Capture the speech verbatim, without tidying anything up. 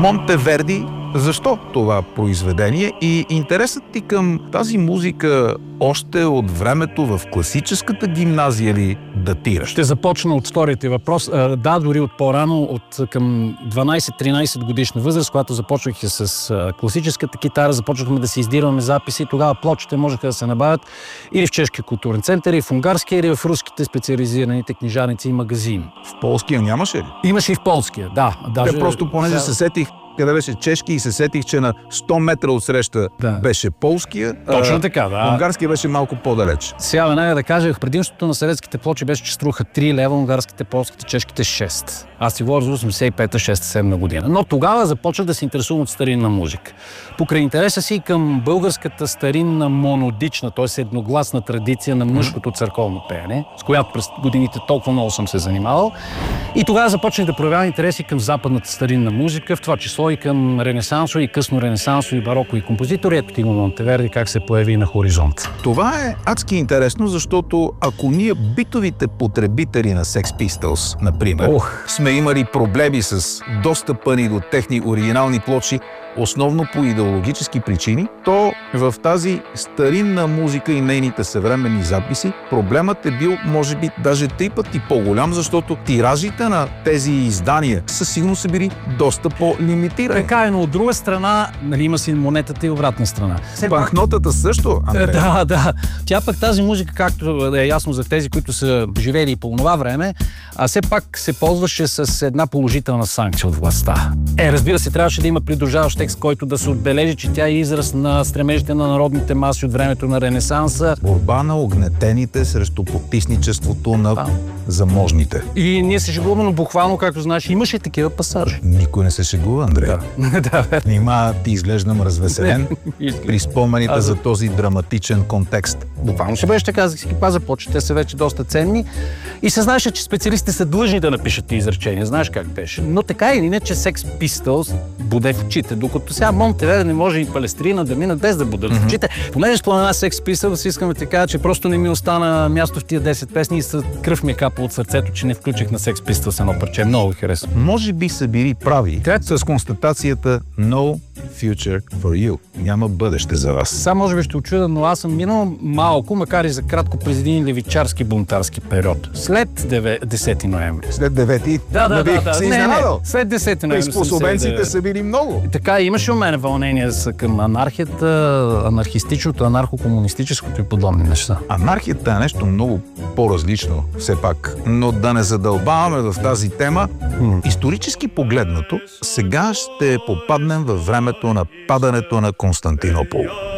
Монтеверди. Защо това произведение и интересът ти към тази музика още от времето в класическата гимназия ли датира? Ще започна от вторият въпрос. Да, дори от по-рано, от към дванайсет-тринайсет годишна възраст, когато започнах с класическата китара, започнахме да си издирваме записи. Тогава плочите можеха да се набавят или в Чешкия културен център, или в унгарския, или в руските специализираните книжарници и магазини. В полския нямаше ли? Имаше и в полския, да. Даже... Те просто, понеже се сетих, къде беше чешки и се сетих, че на сто метра от среща да. беше полския. Точно така, да. Унгарския беше малко по-далеч. Сега веднага да кажа, предимството на съветските плочи беше, че струваха три лева, унгарските, полските, чешките шест. Аз си говоря за осемдесет и пета, шеста, седма година. Но тогава започнах да се интересувам от старинна музика. Покрай интереса си към българската старинна монодична, т.е. едногласна традиция на мъжкото църковно пеене, с която през годините толкова много съм се занимавал. И тогава започнах да проявявам интереси към западната старинна музика, в това число и към ренесансови и късно ренесансови барокови композитори. Ето ти го Монтеверди как се появи на хоризонт. Това е адски интересно, защото ако ние битовите потребители на Sex Pistols, например, Ох. сме имали проблеми с достъпа ни до техни оригинални плочи, основно по идеологически причини, то в тази старинна музика и нейните съвременни записи проблемът е бил, може би, даже три пъти по-голям, защото тиражите на тези издания със сигурно са били доста по-лимитирани. Така е, но от друга страна, нали, има си монетата и обратна страна. Банкнотата също, Андрея. Да, да. Тя пък тази музика, както е ясно за тези, които са живели по това време, а все пак се ползваше с една положителна санкция от властта. Е, разбира се, трябваше да има придружаващ текст, който да се отбележи, че тя е израз на стремежите на народните маси от времето на Ренесанса. Борба на огнетените срещу потисничеството на а. заможните. И ние се шегуваме, но буквално, както знаеш, имаше такива пасажи. Никой не се шегува, Андрей. Да. да, Нима ти изглеждам развеселен при спомените за този драматичен контекст. Буквално ще беше така, за всеки паза почти, те са вече доста ценни. И се знаеше, че специалистите са длъжни да напишат тези изречения. Знаеш как беше. Но така или иначе Sex Pistols буде в очите, докато сега Монтеверди не може и Палестрина да минат без да будат в очите. Понеже спомена Sex Pistols, искам да ти кажа, че просто не ми остана място в тия десет песни и кръв ми е капа от сърцето, че не включих на Sex Pistols едно парче. Много ги харесва. Може би са били прави как с констатацията No future for you. Няма бъдеще за вас. Сега може би ще очудя, но аз съм минал малко, макар и за кратко, през един левичарски бунтарски период. След десети ноември. След девети? Да, да, да. да. Се не, не, след десети ноември. Приспособенците са били много. Така, имаше у мен вълнения към анархията, анархистичното, анархо-комунистическото и подобни неща. Анархията е нещо много по-различно, все пак. Но да не задълбаваме в тази тема, mm. исторически погледнато, сега ще попаднем във времето на падането на Константинопол.